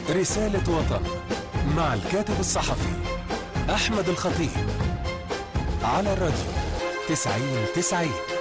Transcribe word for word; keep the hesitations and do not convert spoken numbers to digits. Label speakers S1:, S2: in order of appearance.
S1: رسالة وطن مع الكاتب الصحفي أحمد الخطيب على الراديو تسعين تسعين.